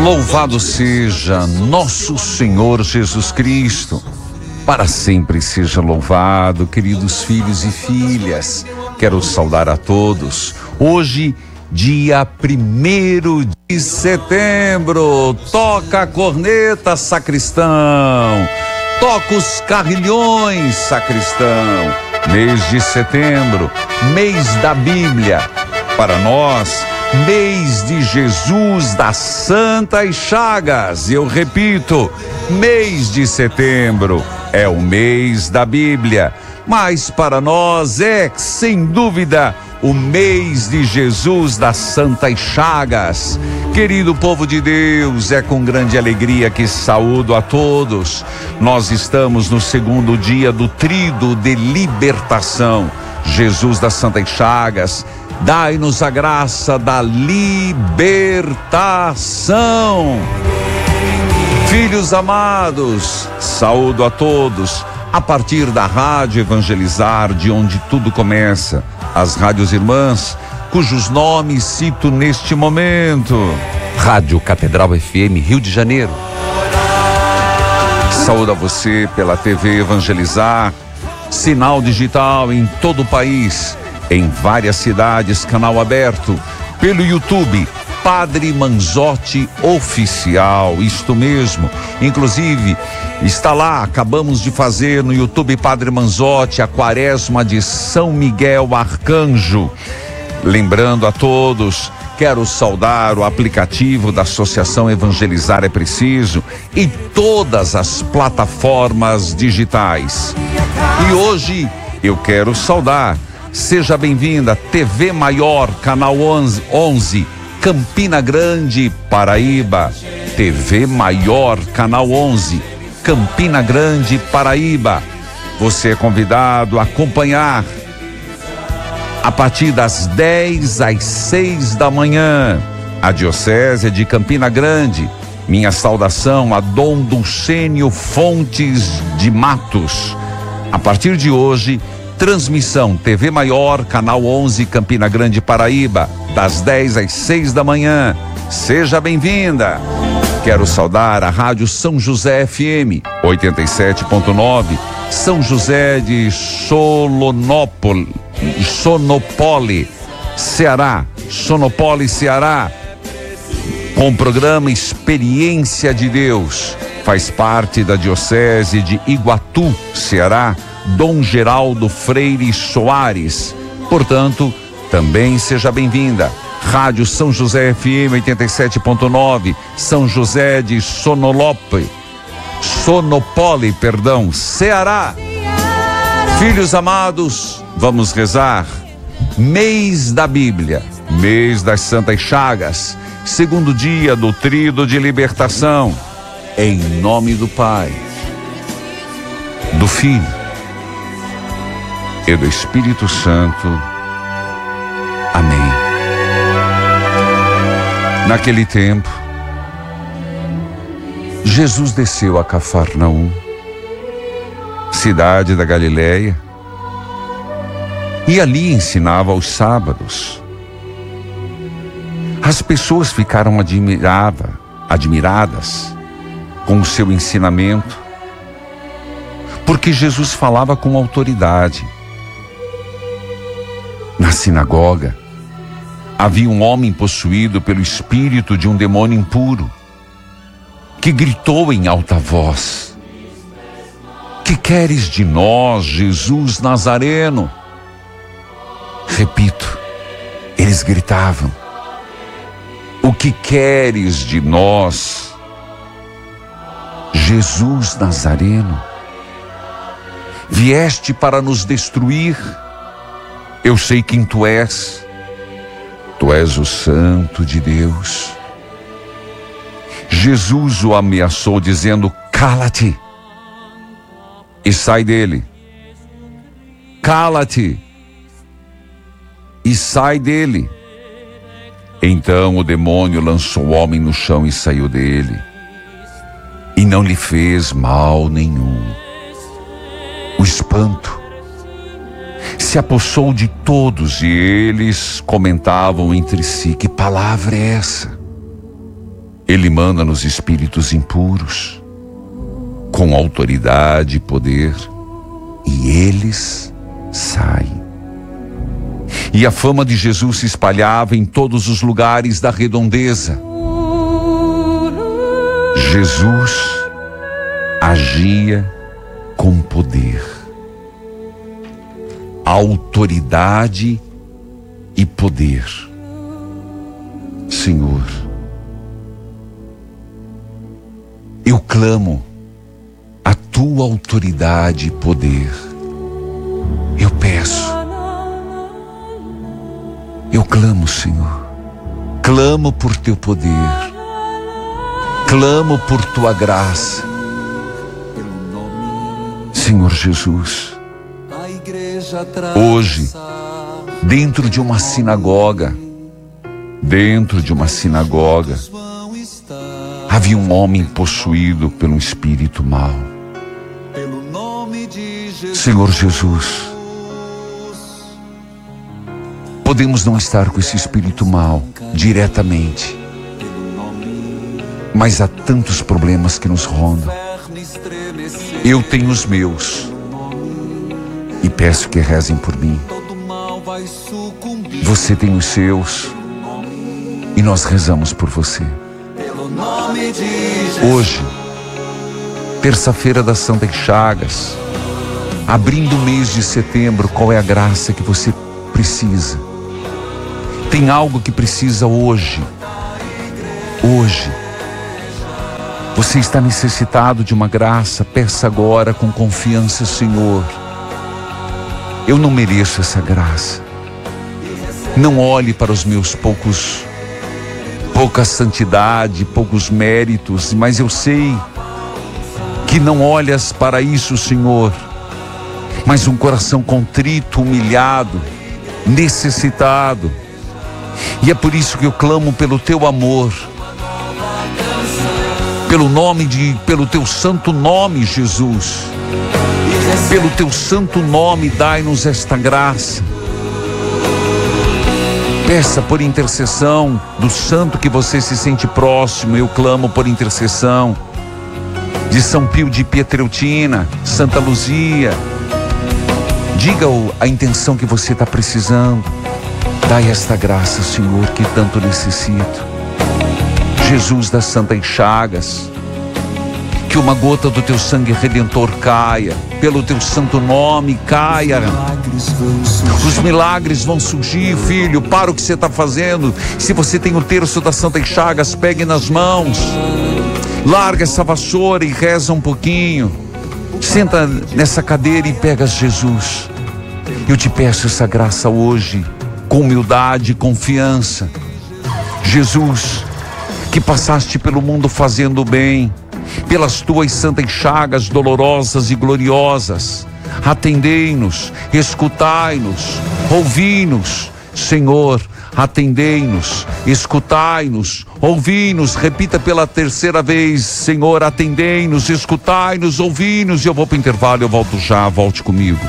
Louvado seja nosso Senhor Jesus Cristo. Para sempre seja louvado, queridos filhos e filhas. Quero saudar a todos. Hoje, dia 1º de setembro. Toca a corneta, sacristão. Toca os carrilhões, sacristão. Mês de setembro, mês da Bíblia. Para nós, mês de Jesus das Santas Chagas. Eu repito, mês de setembro é o mês da Bíblia, mas para nós é, sem dúvida, o mês de Jesus das Santas Chagas. Querido povo de Deus, é com grande alegria que saúdo a todos. Nós estamos no segundo dia do Tríduo de Libertação. Jesus das Santas Chagas, dai-nos a graça da libertação. Filhos amados, saúdo a todos a partir da Rádio Evangelizar, de onde tudo começa, as rádios irmãs, cujos nomes cito neste momento: Rádio Catedral FM, Rio de Janeiro. Saúdo a você pela TV Evangelizar, sinal digital em todo o país, em várias cidades, canal aberto, pelo YouTube, Padre Manzotti Oficial, isto mesmo. Inclusive, está lá, acabamos de fazer no YouTube Padre Manzotti a Quaresma de São Miguel Arcanjo. Lembrando a todos, quero saudar o aplicativo da Associação Evangelizar é Preciso e todas as plataformas digitais. E hoje eu quero saudar, seja bem-vinda, TV Maior, canal 11, Campina Grande, Paraíba. TV Maior, canal 11, Campina Grande, Paraíba. Você é convidado a acompanhar a partir das 10 às 6 da manhã. A Diocese de Campina Grande. Minha saudação a Dom Dulcênio Fontes de Matos. A partir de hoje, transmissão TV Maior, canal 11, Campina Grande, Paraíba, das 10 às 6 da manhã. Seja bem-vinda. Quero saudar a Rádio São José FM 87.9, São José de Sonopole, Ceará, Sonopole, Ceará, com o programa Experiência de Deus. Faz parte da Diocese de Iguatu, Ceará, Dom Geraldo Freire Soares. Portanto, também seja bem-vinda. Rádio São José FM 87.9, São José de Sonopole, Ceará. Filhos amados, vamos rezar. Mês da Bíblia, mês das Santas Chagas, segundo dia do Tríduo de Libertação. Em nome do Pai, do Filho e do Espírito Santo. Amém. Naquele tempo, Jesus desceu a Cafarnaum, cidade da Galileia, e ali ensinava aos sábados. As pessoas ficaram admiradas com o seu ensinamento, porque Jesus falava com autoridade. Na sinagoga, havia um homem possuído pelo espírito de um demônio impuro, que gritou em alta voz: "Que queres de nós, Jesus Nazareno?" Repito, eles gritavam: "O que queres de nós, Jesus Nazareno? Vieste para nos destruir? Eu sei quem tu és. Tu és o Santo de Deus." Jesus o ameaçou dizendo: "Cala-te e sai dele. Cala-te e sai dele." Então o demônio lançou o homem no chão e saiu dele, e não lhe fez mal nenhum. O espanto se apossou de todos e eles comentavam entre si: "Que palavra é essa? Ele manda nos espíritos impuros, com autoridade e poder, e eles saem. E a fama de Jesus se espalhava em todos os lugares da redondeza. Jesus agia com poder, autoridade e poder. Senhor, eu clamo a tua autoridade e poder. Eu peço, eu clamo, Senhor, clamo por teu poder, clamo por tua graça. Senhor Jesus, hoje, dentro de uma sinagoga, havia um homem possuído pelo espírito mau. Senhor Jesus, podemos não estar com esse espírito mau diretamente, mas há tantos problemas que nos rondam. Eu tenho os meus e peço que rezem por mim. Você tem os seus e nós rezamos por você. Hoje, terça-feira das Santas Chagas, abrindo o mês de setembro, qual é a graça que você precisa? Tem algo que precisa hoje. Hoje. Você está necessitado de uma graça, peça agora com confiança, Senhor. Eu não mereço essa graça. Não olhe para os meus pouca santidade, poucos méritos, mas eu sei que não olhas para isso, Senhor, mas um coração contrito, humilhado, necessitado. E é por isso que eu clamo pelo teu amor, pelo teu santo nome, Jesus. Pelo teu santo nome, dai-nos esta graça. Peça por intercessão do santo que você se sente próximo. Eu clamo por intercessão de São Pio de Pietreutina, Santa Luzia. Diga a intenção que você está precisando. Dai esta graça, Senhor, que tanto necessito. Jesus das Santas Chagas, que uma gota do teu sangue redentor caia, pelo teu santo nome caia. Os milagres vão surgir, filho. Para o que você está fazendo. Se você tem o terço das Santas Chagas, pegue nas mãos, larga essa vassoura e reza um pouquinho. Senta nessa cadeira e pega Jesus. Eu te peço essa graça hoje, com humildade e confiança. Jesus, que passaste pelo mundo fazendo bem, pelas tuas santas chagas dolorosas e gloriosas, atendei-nos, escutai-nos, ouvi-nos. Senhor, atendei-nos, escutai-nos, ouvi-nos. Repita pela terceira vez: Senhor, atendei-nos, escutai-nos, ouvi-nos. E eu vou para o intervalo, eu volto já, volte comigo.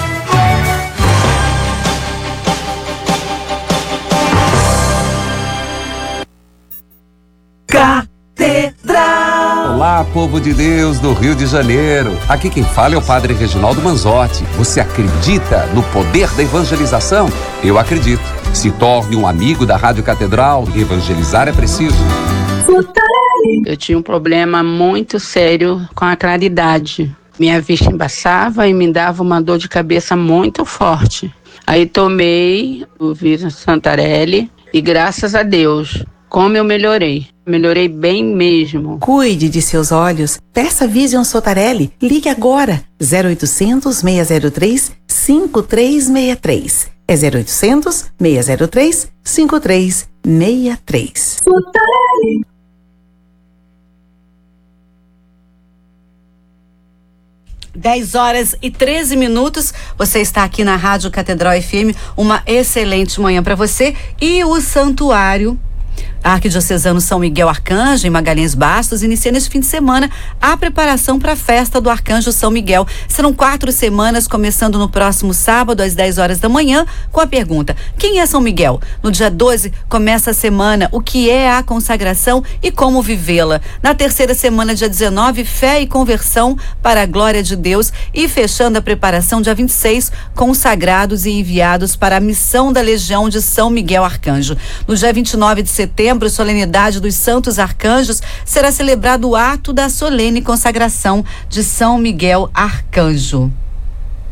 Olá, povo de Deus do Rio de Janeiro. Aqui quem fala é o Padre Reginaldo Manzotti. Você acredita no poder da evangelização? Eu acredito. Se torne um amigo da Rádio Catedral. Evangelizar é preciso. Eu tinha um problema muito sério com a claridade. Minha vista embaçava e me dava uma dor de cabeça muito forte. Aí tomei o Vision Santarelli e graças a Deus, como eu melhorei. Melhorei bem mesmo. Cuide de seus olhos. Peça Vision Santarelli. Ligue agora. 0800 603 5363. É 0800 603 5363. 10h13. Você está aqui na Rádio Catedral FM. Uma excelente manhã para você. E o santuário Arquidiocesano São Miguel Arcanjo, em Magalhães Bastos, inicia neste fim de semana a preparação para a festa do Arcanjo São Miguel. Serão 4 semanas, começando no próximo sábado, às 10 horas da manhã, com a pergunta: quem é São Miguel? No dia 12, começa a semana, o que é a consagração e como vivê-la. Na terceira semana, dia 19, fé e conversão para a glória de Deus, e fechando a preparação, dia 26, consagrados e enviados para a missão da Legião de São Miguel Arcanjo. No dia 29 de setembro, solenidade dos Santos Arcanjos, será celebrado o ato da solene consagração de São Miguel Arcanjo.